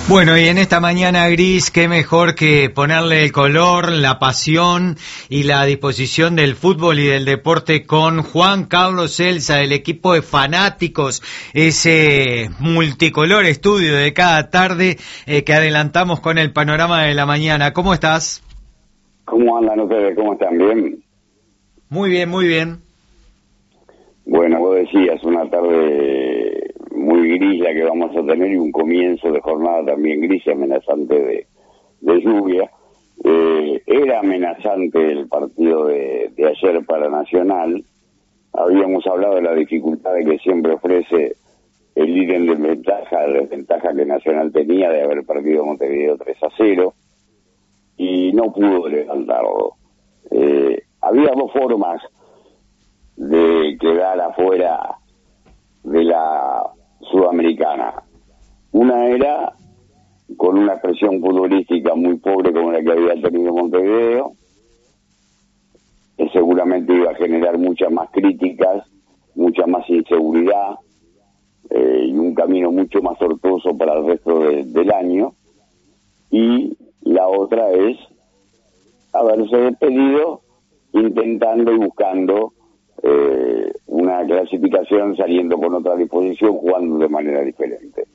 Bueno, y en esta mañana gris, qué mejor que ponerle el color, la pasión y la disposición del fútbol y del deporte con Juan Carlos Celsa, del equipo de fanáticos, ese multicolor estudio de cada tarde que adelantamos con el panorama de la mañana. ¿Cómo estás? ¿Cómo andan ustedes? ¿Cómo están? ¿Bien? Muy bien, muy bien. Bueno, vos decías, una tarde muy gris la que vamos a tener y un comienzo de jornada también gris y amenazante de lluvia. Era amenazante el partido de ayer para Nacional. Habíamos hablado de la dificultad que siempre ofrece el ir en desventaja, la desventaja que Nacional tenía de haber perdido Montevideo 3-0 y no pudo levantarlo. Había dos formas de quedar afuera de la Sudamericana. Una era con una expresión futbolística muy pobre como la que había tenido Montevideo, que seguramente iba a generar muchas más críticas, mucha más inseguridad y un camino mucho más tortuoso para el resto del año. Y la otra es haberse despedido intentando y buscando una clasificación, saliendo con otra disposición, jugando de manera diferente.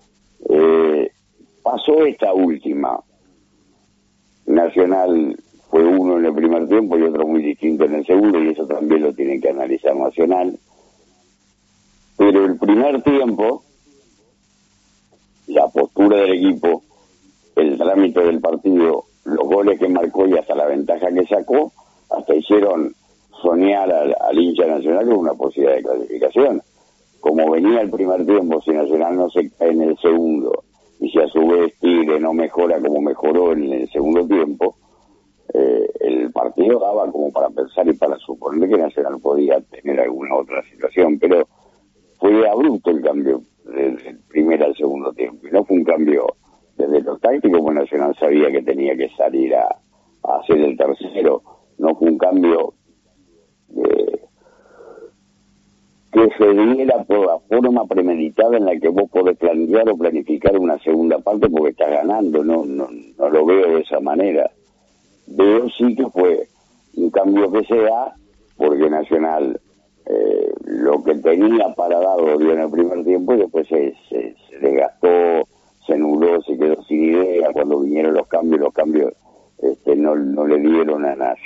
Pasó esta última. Nacional fue uno en el primer tiempo y otro muy distinto en el segundo, y eso también lo tienen que analizar Nacional. Pero el primer tiempo, la postura del equipo, el trámite del partido, los goles que marcó y hasta la ventaja que sacó, hasta hicieron soñar al hincha Nacional con una posibilidad de clasificación. Como venía el primer tiempo, si Nacional no se cae en el segundo, y si a su vez Tigre no mejora como mejoró en el segundo tiempo, el partido daba como para pensar y para suponer que Nacional podía tener alguna otra situación, pero fue abrupto el cambio del primer al segundo tiempo, y no fue un cambio desde lo táctico, porque Nacional sabía que tenía que salir a hacer el tercero. No fue un cambio que se diera por la forma premeditada en la que vos podés plantear o planificar una segunda parte porque estás ganando. No lo veo de esa manera. Veo sí que fue un cambio que se da porque Nacional lo que tenía para dar lo dio en el primer tiempo y después se desgastó, se nubló, se quedó sin idea. Cuando vinieron los cambios no le dieron a Nacional